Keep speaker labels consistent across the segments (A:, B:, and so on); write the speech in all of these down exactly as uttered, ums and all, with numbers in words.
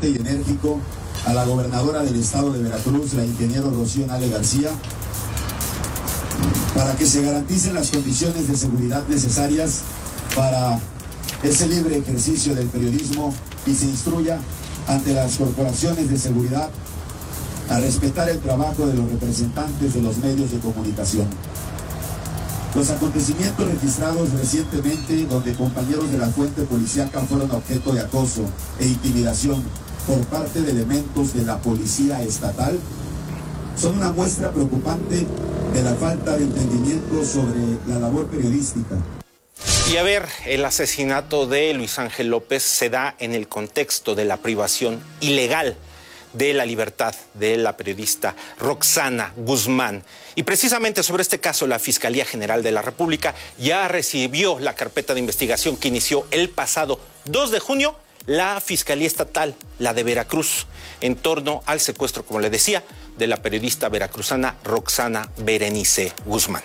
A: fuerte y enérgico a la gobernadora del estado de Veracruz, la ingeniero Rocío Nale García, para que se garanticen las condiciones de seguridad necesarias para ese libre ejercicio del periodismo y se instruya ante las corporaciones de seguridad a respetar el trabajo de los representantes de los medios de comunicación. Los acontecimientos registrados recientemente, donde compañeros de la fuente policíaca fueron objeto de acoso e intimidación por parte de elementos de la policía estatal, son una muestra preocupante de la falta de entendimiento sobre la labor periodística.
B: Y a ver, el asesinato de Luis Ángel López se da en el contexto de la privación ilegal de la libertad de la periodista Roxana Guzmán. Y precisamente sobre este caso, la Fiscalía General de la República ya recibió la carpeta de investigación que inició el pasado dos de junio la Fiscalía Estatal, la de Veracruz, en torno al secuestro, como le decía, de la periodista veracruzana Roxana Berenice Guzmán.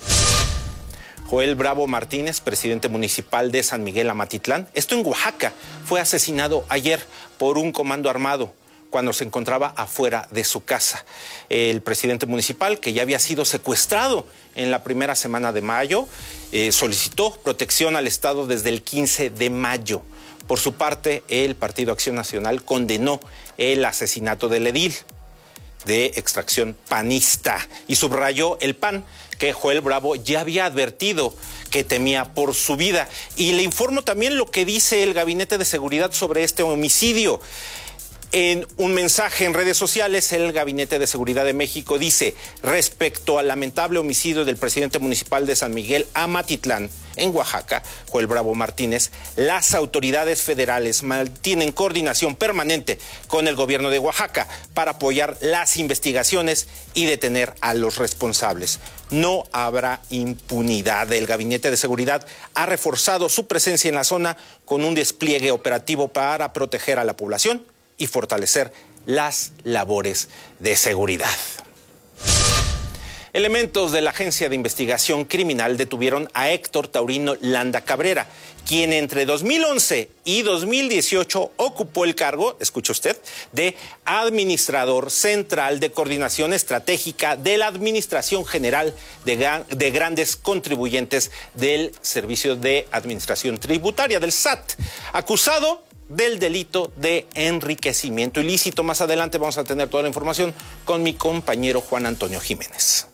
B: Joel Bravo Martínez, presidente municipal de San Miguel Amatitlán, esto en Oaxaca, fue asesinado ayer por un comando armado cuando se encontraba afuera de su casa. El presidente municipal, que ya había sido secuestrado en la primera semana de mayo, eh, solicitó protección al Estado desde el quince de mayo. Por su parte, el Partido Acción Nacional condenó el asesinato del edil de extracción panista y subrayó el P A N que Joel Bravo ya había advertido que temía por su vida. Y le informo también lo que dice el Gabinete de Seguridad sobre este homicidio. En un mensaje en redes sociales, el Gabinete de Seguridad de México dice: respecto al lamentable homicidio del presidente municipal de San Miguel Amatitlán, en Oaxaca, Joel Bravo Martínez, las autoridades federales mantienen coordinación permanente con el gobierno de Oaxaca para apoyar las investigaciones y detener a los responsables. No habrá impunidad. El Gabinete de Seguridad ha reforzado su presencia en la zona con un despliegue operativo para proteger a la población y fortalecer las labores de seguridad. Elementos de la Agencia de Investigación Criminal detuvieron a Héctor Taurino Landa Cabrera, quien entre dos mil once y dos mil dieciocho ocupó el cargo, escuche usted, de administrador central de coordinación estratégica de la Administración General de, de Grandes Contribuyentes del Servicio de Administración Tributaria, del S A T, acusado del delito de enriquecimiento ilícito. Más adelante vamos a tener toda la información con mi compañero Juan Antonio Jiménez.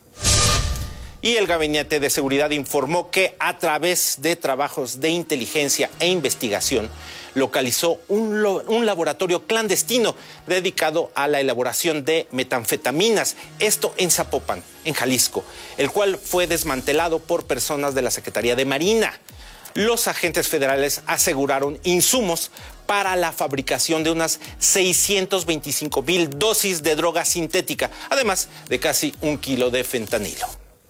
B: Y el Gabinete de Seguridad informó que a través de trabajos de inteligencia e investigación localizó un, lo, un laboratorio clandestino dedicado a la elaboración de metanfetaminas, esto en Zapopan, en Jalisco, el cual fue desmantelado por personas de la Secretaría de Marina. Los agentes federales aseguraron insumos para la fabricación de unas seiscientas veinticinco mil dosis de droga sintética, además de casi un kilo de fentanilo.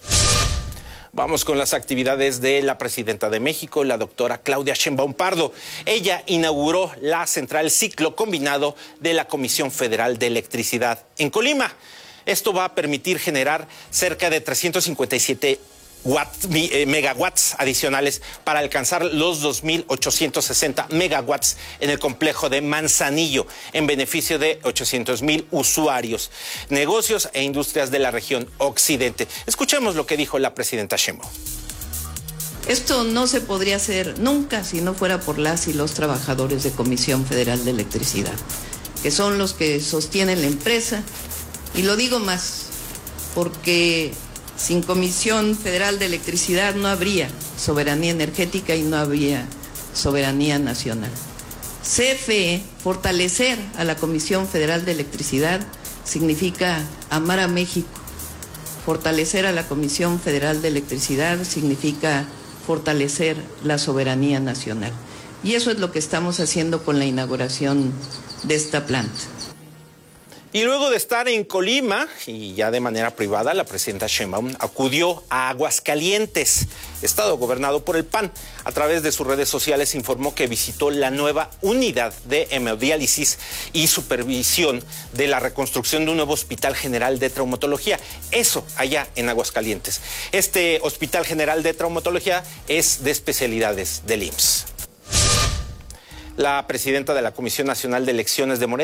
B: Vamos con las actividades de la presidenta de México, la doctora Claudia Sheinbaum Pardo. Ella inauguró la central ciclo combinado de la Comisión Federal de Electricidad en Colima. Esto va a permitir generar cerca de trescientos cincuenta y siete Watts, eh, megawatts adicionales para alcanzar los dos mil ochocientos sesenta megawatts en el complejo de Manzanillo, en beneficio de ochocientos mil usuarios, negocios e industrias de la región occidente. Escuchemos lo que dijo la presidenta Sheinbaum.
C: Esto no se podría hacer nunca si no fuera por las y los trabajadores de Comisión Federal de Electricidad, que son los que sostienen la empresa. Y lo digo más, porque sin Comisión Federal de Electricidad no habría soberanía energética y no habría soberanía nacional. C F E, fortalecer a la Comisión Federal de Electricidad significa amar a México. Fortalecer a la Comisión Federal de Electricidad significa fortalecer la soberanía nacional. Y eso es lo que estamos haciendo con la inauguración de esta planta.
B: Y luego de estar en Colima, y ya de manera privada, la presidenta Sheinbaum acudió a Aguascalientes, estado gobernado por el P A N. A través de sus redes sociales informó que visitó la nueva unidad de hemodiálisis y supervisión de la reconstrucción de un nuevo Hospital General de Traumatología. Eso allá en Aguascalientes. Este Hospital General de Traumatología es de especialidades del I M S S. La presidenta de la Comisión Nacional de Elecciones de Morena,